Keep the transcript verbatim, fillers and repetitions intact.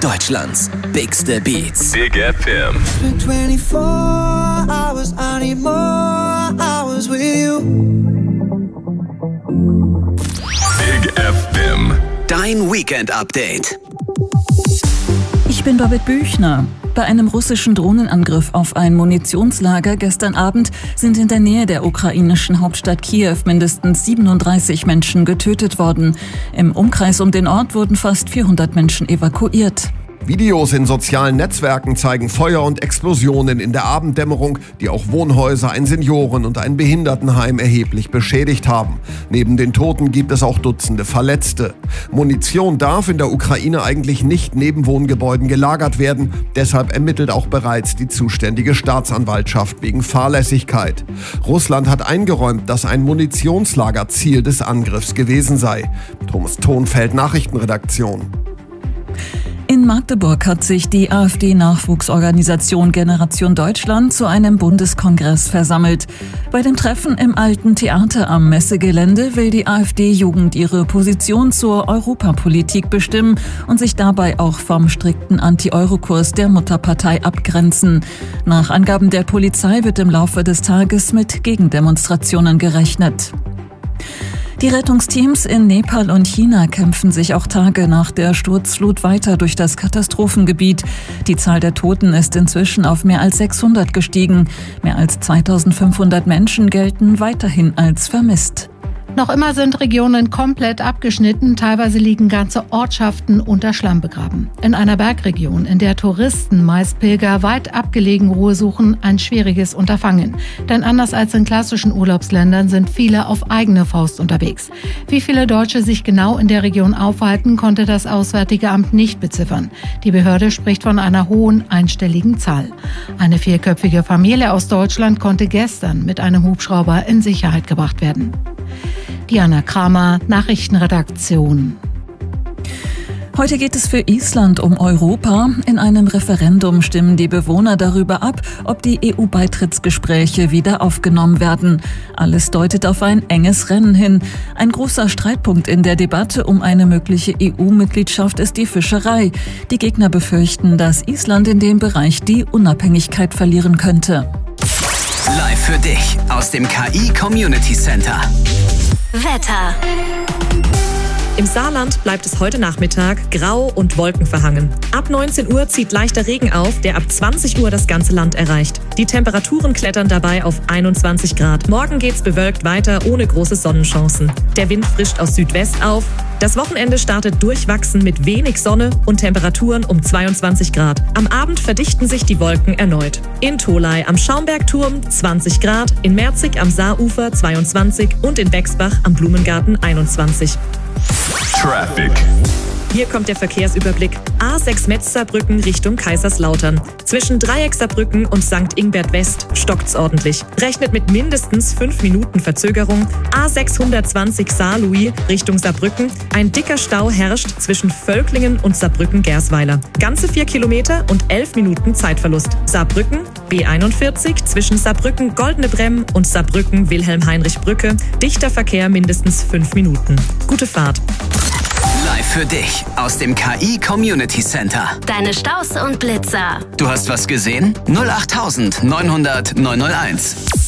Deutschlands bigste Beats. Big F M. twenty-four hours, I need more hours with you. Big F M. Dein Weekend-Update. Ich bin Babette Büchner. Bei einem russischen Drohnenangriff auf ein Munitionslager gestern Abend sind in der Nähe der ukrainischen Hauptstadt Kiew mindestens siebenunddreißig Menschen getötet worden. Im Umkreis um den Ort wurden fast vierhundert Menschen evakuiert. Videos in sozialen Netzwerken zeigen Feuer und Explosionen in der Abenddämmerung, die auch Wohnhäuser, ein Senioren- und ein Behindertenheim erheblich beschädigt haben. Neben den Toten gibt es auch Dutzende Verletzte. Munition darf in der Ukraine eigentlich nicht neben Wohngebäuden gelagert werden. Deshalb ermittelt auch bereits die zuständige Staatsanwaltschaft wegen Fahrlässigkeit. Russland hat eingeräumt, dass ein Munitionslager Ziel des Angriffs gewesen sei. Thomas Thonfeld, Nachrichtenredaktion. In Magdeburg hat sich die AfD-Nachwuchsorganisation Generation Deutschland zu einem Bundeskongress versammelt. Bei dem Treffen im Alten Theater am Messegelände will die AfD-Jugend ihre Position zur Europapolitik bestimmen und sich dabei auch vom strikten Anti-Euro-Kurs der Mutterpartei abgrenzen. Nach Angaben der Polizei wird im Laufe des Tages mit Gegendemonstrationen gerechnet. Die Rettungsteams in Nepal und China kämpfen sich auch Tage nach der Sturzflut weiter durch das Katastrophengebiet. Die Zahl der Toten ist inzwischen auf mehr als sechshundert gestiegen. Mehr als zweitausendfünfhundert Menschen gelten weiterhin als vermisst. Noch immer sind Regionen komplett abgeschnitten, teilweise liegen ganze Ortschaften unter Schlamm begraben. In einer Bergregion, in der Touristen, meist Pilger, weit abgelegen Ruhe suchen, ein schwieriges Unterfangen. Denn anders als in klassischen Urlaubsländern sind viele auf eigene Faust unterwegs. Wie viele Deutsche sich genau in der Region aufhalten, konnte das Auswärtige Amt nicht beziffern. Die Behörde spricht von einer hohen einstelligen Zahl. Eine vierköpfige Familie aus Deutschland konnte gestern mit einem Hubschrauber in Sicherheit gebracht werden. Diana Kramer, Nachrichtenredaktion. Heute geht es für Island um Europa. In einem Referendum stimmen die Bewohner darüber ab, ob die E U-Beitrittsgespräche wieder aufgenommen werden. Alles deutet auf ein enges Rennen hin. Ein großer Streitpunkt in der Debatte um eine mögliche E U-Mitgliedschaft ist die Fischerei. Die Gegner befürchten, dass Island in dem Bereich die Unabhängigkeit verlieren könnte. Live für dich aus dem K I Community Center. Wetter. Im Saarland bleibt es heute Nachmittag grau und wolkenverhangen. Ab neunzehn Uhr zieht leichter Regen auf, der ab zwanzig Uhr das ganze Land erreicht. Die Temperaturen klettern dabei auf einundzwanzig Grad. Morgen geht's bewölkt weiter, ohne große Sonnenchancen. Der Wind frischt aus Südwest auf. Das Wochenende startet durchwachsen mit wenig Sonne und Temperaturen um zweiundzwanzig Grad. Am Abend verdichten sich die Wolken erneut. In Tholey am Schaumbergturm zwanzig Grad, in Merzig am Saarufer zweiundzwanzig und in Bexbach am Blumengarten einundzwanzig. Traffic. Hier kommt der Verkehrsüberblick. A sechs Metz-Saarbrücken Richtung Kaiserslautern. Zwischen Dreieck-Saarbrücken und Sankt Ingbert West stockt's ordentlich. Rechnet mit mindestens fünf Minuten Verzögerung. A sechshundertzwanzig Saarlouis Richtung Saarbrücken. Ein dicker Stau herrscht zwischen Völklingen und Saarbrücken-Gersweiler. Ganze vier Kilometer und elf Minuten Zeitverlust. Saarbrücken B einundvierzig zwischen Saarbrücken Goldene Bremm und Saarbrücken Wilhelm-Heinrich-Brücke. Dichter Verkehr mindestens fünf Minuten. Gute Fahrt. Live für dich aus dem K I Community Center. Deine Staus und Blitzer. Du hast was gesehen? null acht neunhundert neunhunderт neunhunderteins.